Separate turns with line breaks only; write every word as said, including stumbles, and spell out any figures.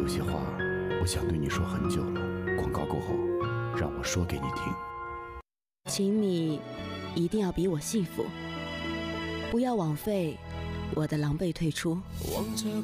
些话我想对你说很久了，广告过后让我说给你听。
请你一定要比我幸福，不要枉费我的狼狈退出。